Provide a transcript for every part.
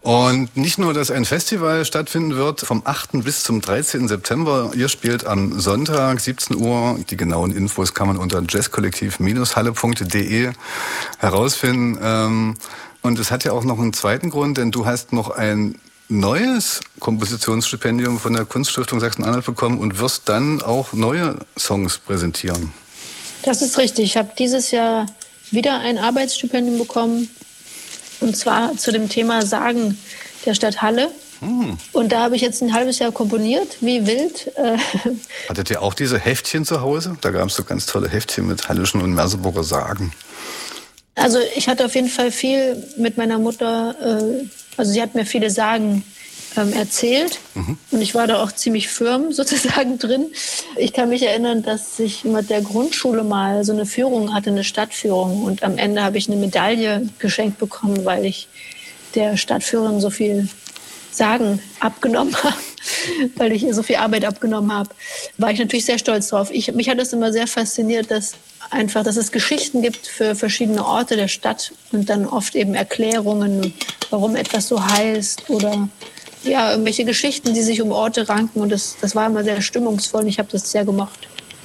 Und nicht nur, dass ein Festival stattfinden wird, vom 8. bis zum 13. September. Ihr spielt am Sonntag, 17 Uhr. Die genauen Infos kann man unter jazzkollektiv-halle.de herausfinden. Und es hat ja auch noch einen zweiten Grund, denn du hast noch ein neues Kompositionsstipendium von der Kunststiftung Sachsen-Anhalt bekommen und wirst dann auch neue Songs präsentieren. Das ist richtig. Ich habe dieses Jahr wieder ein Arbeitsstipendium bekommen. Und zwar zu dem Thema Sagen der Stadt Halle. Und da habe ich jetzt ein halbes Jahr komponiert, wie wild. Hattet ihr auch diese Heftchen zu Hause? Da gab es so ganz tolle Heftchen mit hallischen und Merseburger Sagen. Also ich hatte auf jeden Fall viel mit meiner Mutter, also sie hat mir viele Sagen erzählt. Und ich war da auch ziemlich firm sozusagen drin. Ich kann mich erinnern, dass ich mit der Grundschule mal so eine Führung hatte, eine Stadtführung. Und am Ende habe ich eine Medaille geschenkt bekommen, weil ich der Stadtführerin so viel Sagen abgenommen habe, weil ich ihr so viel Arbeit abgenommen habe. War ich natürlich sehr stolz drauf. Mich hat es immer sehr fasziniert, dass es Geschichten gibt für verschiedene Orte der Stadt und dann oft eben Erklärungen, warum etwas so heißt oder ja, irgendwelche Geschichten, die sich um Orte ranken. Und das war immer sehr stimmungsvoll und ich habe das sehr gemocht.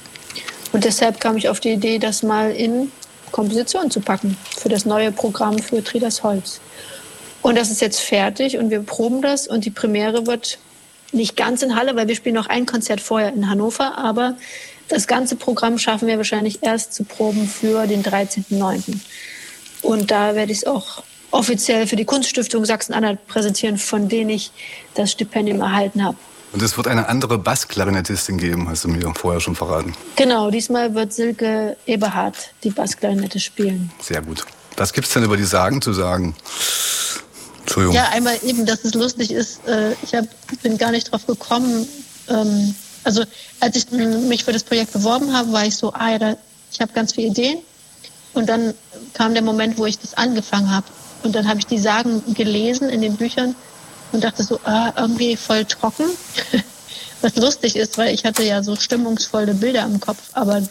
Und deshalb kam ich auf die Idee, das mal in Komposition zu packen für das neue Programm für Tridas Holz. Und das ist jetzt fertig und wir proben das. Und die Premiere wird nicht ganz in Halle, weil wir spielen noch ein Konzert vorher in Hannover. Aber das ganze Programm schaffen wir wahrscheinlich erst zu proben für den 13.09. Und da werde ich es auch offiziell für die Kunststiftung Sachsen-Anhalt präsentieren, von denen ich das Stipendium erhalten habe. Und es wird eine andere Bassklarinettistin geben, hast du mir vorher schon verraten. Genau, diesmal wird Silke Eberhardt die Bassklarinette spielen. Sehr gut. Was gibt's denn über die Sagen zu sagen? Entschuldigung. Ja, einmal eben, dass es lustig ist. Bin gar nicht drauf gekommen. Also als ich mich für das Projekt beworben habe, war ich so, ich habe ganz viele Ideen. Und dann kam der Moment, wo ich das angefangen habe. Und dann habe ich die Sagen gelesen in den Büchern und dachte so, irgendwie voll trocken. Was lustig ist, weil ich hatte ja so stimmungsvolle Bilder im Kopf, aber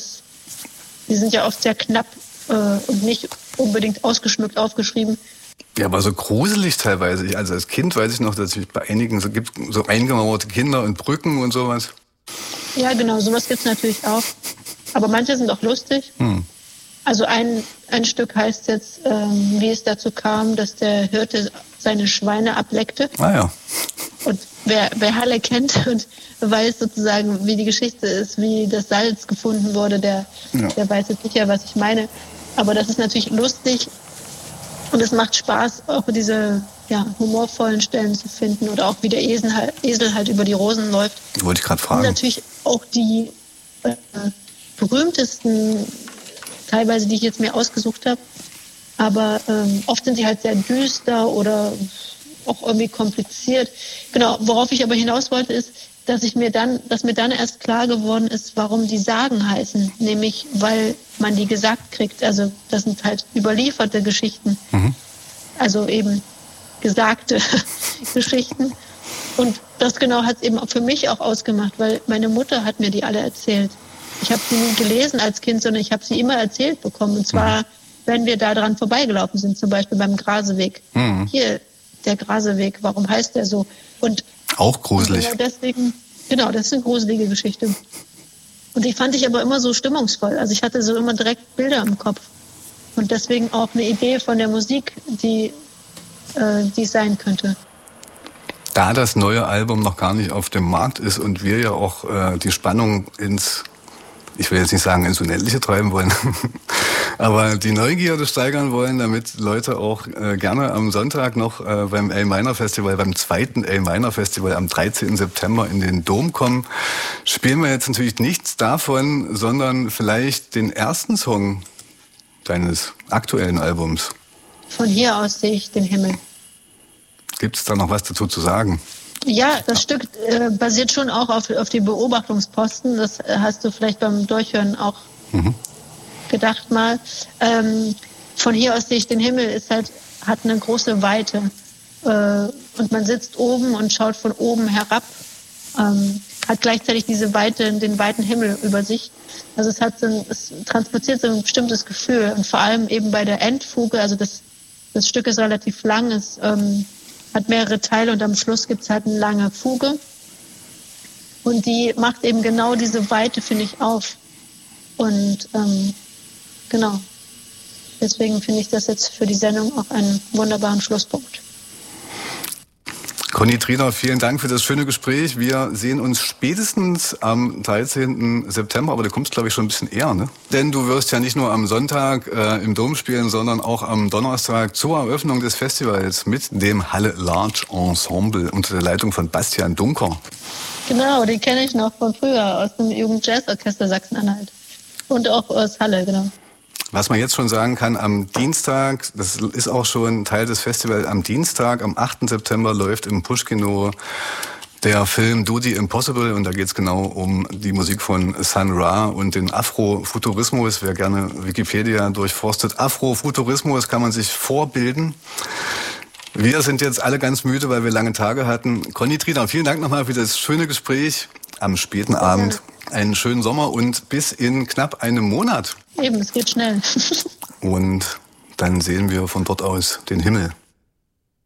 die sind ja oft sehr knapp und nicht unbedingt ausgeschmückt aufgeschrieben. Ja, aber so gruselig teilweise. Also als Kind weiß ich noch, dass es bei einigen so gibt, so eingemauerte Kinder und Brücken und sowas. Ja, genau, sowas gibt's natürlich auch. Aber manche sind auch lustig. Also ein Stück heißt jetzt, wie es dazu kam, dass der Hirte seine Schweine ableckte. Ja. Und wer Halle kennt und weiß sozusagen, wie die Geschichte ist, wie das Salz gefunden wurde, der weiß jetzt sicher, was ich meine. Aber das ist natürlich lustig und es macht Spaß, auch diese humorvollen Stellen zu finden oder auch wie der Esel halt über die Rosen läuft. Wollte ich gerade fragen. Und natürlich auch die berühmtesten, teilweise, die ich jetzt mir ausgesucht habe. Aber oft sind sie halt sehr düster oder auch irgendwie kompliziert. Genau, worauf ich aber hinaus wollte, ist, dass mir dann erst klar geworden ist, warum die Sagen heißen. Nämlich, weil man die gesagt kriegt. Also das sind halt überlieferte Geschichten. Also eben gesagte Geschichten. Und das genau hat es eben auch für mich auch ausgemacht, weil meine Mutter hat mir die alle erzählt. Ich habe sie nie gelesen als Kind, sondern ich habe sie immer erzählt bekommen. Und zwar, wenn wir da dran vorbeigelaufen sind, zum Beispiel beim Graseweg. Hier, der Graseweg, warum heißt der so? Und auch gruselig. Genau, das ist eine gruselige Geschichte. Und die fand ich aber immer so stimmungsvoll. Also ich hatte so immer direkt Bilder im Kopf. Und deswegen auch eine Idee von der Musik, die es sein könnte. Da das neue Album noch gar nicht auf dem Markt ist und wir ja auch die Spannung ich will jetzt nicht sagen ins Unendliche treiben wollen, aber die Neugierde steigern wollen, damit Leute auch gerne am Sonntag noch beim A-Minor Festival, beim zweiten A-Minor Festival am 13. September in den Dom kommen, spielen wir jetzt natürlich nichts davon, sondern vielleicht den ersten Song deines aktuellen Albums. Von hier aus sehe ich den Himmel. Gibt es da noch was dazu zu sagen? Ja, das Stück basiert schon auch auf die Beobachtungsposten. Das hast du vielleicht beim Durchhören auch gedacht mal. Von hier aus sehe ich den Himmel, hat eine große Weite. Und man sitzt oben und schaut von oben herab. Hat gleichzeitig diese Weite, den weiten Himmel über sich. Also es transportiert so ein bestimmtes Gefühl. Und vor allem eben bei der Endfuge, also das Stück ist relativ lang, ist hat mehrere Teile und am Schluss gibt es halt eine lange Fuge. Und die macht eben genau diese Weite, finde ich, auf. Und genau. Deswegen finde ich das jetzt für die Sendung auch einen wunderbaren Schlusspunkt. Conny Triener, vielen Dank für das schöne Gespräch. Wir sehen uns spätestens am 13. September, aber du kommst, glaube ich, schon ein bisschen eher, ne? Denn du wirst ja nicht nur am Sonntag im Dom spielen, sondern auch am Donnerstag zur Eröffnung des Festivals mit dem Halle Large Ensemble unter der Leitung von Bastian Dunker. Genau, den kenne ich noch von früher aus dem Jugendjazzorchester Sachsen-Anhalt. Und auch aus Halle, genau. Was man jetzt schon sagen kann, am Dienstag, das ist auch schon Teil des Festivals, am Dienstag, am 8. September läuft im Pushkino der Film Do the Impossible und da geht es genau um die Musik von Sun Ra und den Afrofuturismus. Wer gerne Wikipedia durchforstet, Afrofuturismus kann man sich vorbilden. Wir sind jetzt alle ganz müde, weil wir lange Tage hatten. Conny Triener, vielen Dank nochmal für das schöne Gespräch am späten Abend. Einen schönen Sommer und bis in knapp einem Monat. Eben, es geht schnell. Und dann sehen wir von dort aus den Himmel.